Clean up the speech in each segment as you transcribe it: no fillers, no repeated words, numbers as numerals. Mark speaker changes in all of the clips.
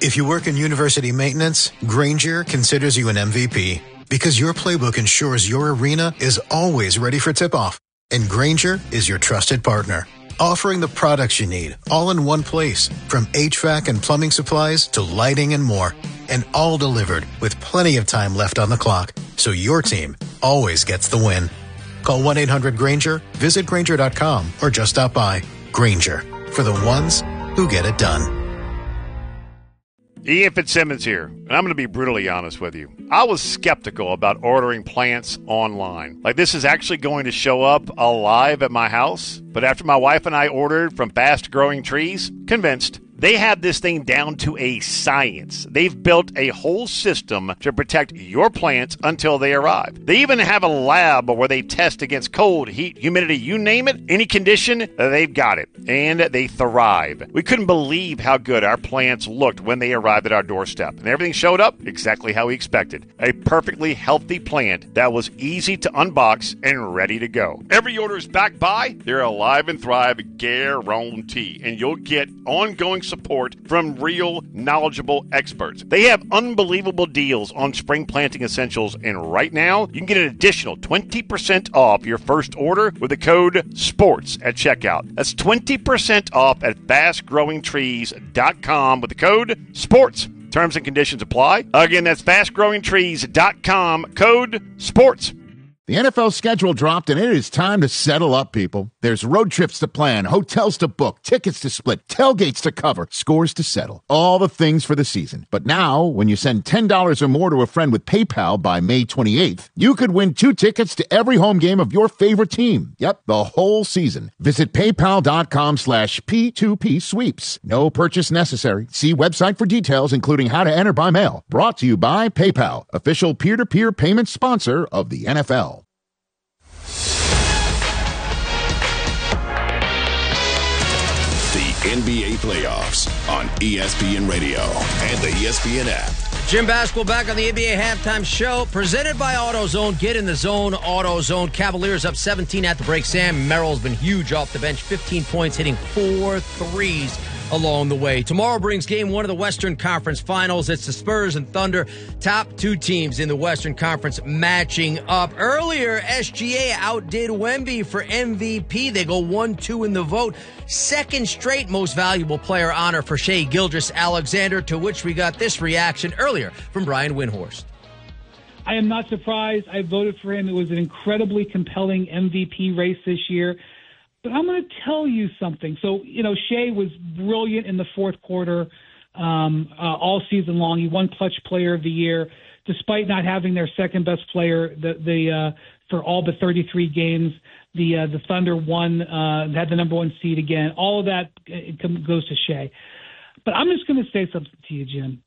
Speaker 1: If you work in university maintenance, Granger considers you an MVP because your playbook ensures your arena is always ready for tip-off. And Granger is your trusted partner, offering the products you need all in one place, from HVAC and plumbing supplies to lighting and more, and all delivered with plenty of time left on the clock, so your team always gets the win. Call 1-800-GRANGER, visit Granger.com, or just stop by. Granger, for the ones who get it done.
Speaker 2: Ian Fitzsimmons here, and I'm going to be brutally honest with you. I was skeptical about ordering plants online. Like, this is actually going to show up alive at my house. But after my wife and I ordered from Fast Growing Trees, convinced. They have this thing down to a science. They've built a whole system to protect your plants until they arrive. They even have a lab where they test against cold, heat, humidity, you name it, any condition, they've got it. And they thrive. We couldn't believe how good our plants looked when they arrived at our doorstep. And everything showed up exactly how we expected. A perfectly healthy plant that was easy to unbox and ready to go. Every order is backed by their Alive and Thrive guarantee. And you'll get ongoing support from real, knowledgeable experts. They have unbelievable deals on spring planting essentials, and right now, you can get an additional 20% off your first order with the code SPORTS at checkout. That's 20% off at fastgrowingtrees.com with the code SPORTS. Terms and conditions apply. Again, that's fastgrowingtrees.com, code SPORTS.
Speaker 3: The NFL schedule dropped, and it is time to settle up, people. There's road trips to plan, hotels to book, tickets to split, tailgates to cover, scores to settle. All the things for the season. But now, when you send $10 or more to a friend with PayPal by May 28th, you could win 2 tickets to every home game of your favorite team. Yep, the whole season. Visit paypal.com/P2P sweeps. No purchase necessary. See website for details, including how to enter by mail. Brought to you by PayPal, official peer-to-peer payment sponsor of the NFL.
Speaker 4: NBA playoffs on ESPN Radio and the ESPN app.
Speaker 5: Jim Baskel back on the NBA halftime show, presented by AutoZone. Get in the zone, AutoZone. Cavaliers up 17 at the break. Sam Merrill's been huge off the bench, 15 points, hitting 4 threes along the way. Tomorrow brings game 1 of the Western Conference Finals. It's the Spurs and Thunder, top 2 teams in the Western Conference matching up. Earlier, SGA outdid Wemby for MVP. They go 1-2 in the vote. Second straight most valuable player honor for Shai Gilgeous-Alexander, to which we got this reaction earlier from Brian Windhorst.
Speaker 6: I am not surprised. I voted for him. It was an incredibly compelling MVP race this year. But I'm going to tell you something. So, Shai was brilliant in the fourth quarter all season long. He won Clutch Player of the Year, despite not having their second-best player for all but 33 games. The Thunder won, had the number 1 seed again. All of that goes to Shai. But I'm just going to say something to you, Jim.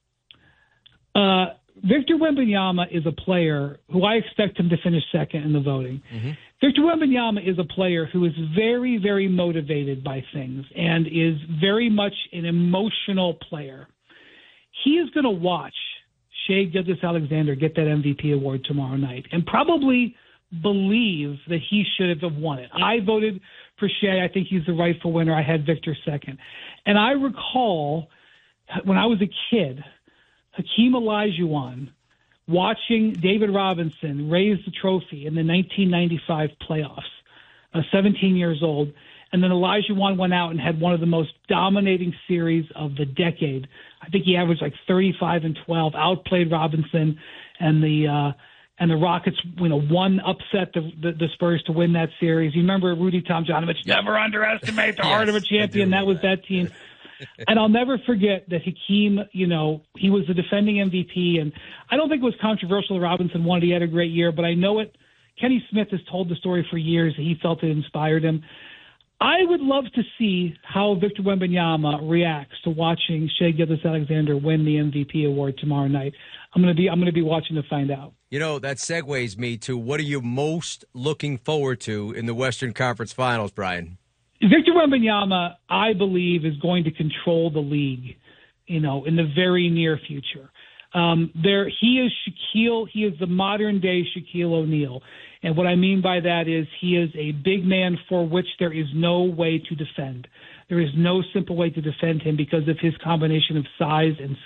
Speaker 6: Victor Wembanyama is a player who I expect him to finish second in the voting. Mm-hmm. Victor Wembanyama is a player who is very, very motivated by things and is very much an emotional player. He is going to watch Shai Gilgeous-Alexander get that MVP award tomorrow night and probably believe that he should have won it. I voted for Shai. I think he's the rightful winner. I had Victor second. And I recall when I was a kid, Hakeem Olajuwon watching David Robinson raise the trophy in the 1995 playoffs, 17 years old. And then Olajuwon went out and had one of the most dominating series of the decade. I think he averaged like 35 and 12, outplayed Robinson, and the Rockets, upset the Spurs to win that series. You remember Rudy Tomjanovich, never underestimate the heart of a champion. That was that team. And I'll never forget that Hakeem, he was the defending MVP, and I don't think it was controversial that Robinson won it. He had a great year, but I know it. Kenny Smith has told the story for years that he felt it inspired him. I would love to see how Victor Wembanyama reacts to watching Shai Gilgeous-Alexander win the MVP award tomorrow night. I'm going to be watching to find out.
Speaker 5: That segues me to what are you most looking forward to in the Western Conference Finals, Brian?
Speaker 6: Victor Wembanyama, I believe, is going to control the league, in the very near future. He is Shaquille. He is the modern-day Shaquille O'Neal. And what I mean by that is he is a big man for which there is no way to defend. There is no simple way to defend him because of his combination of size and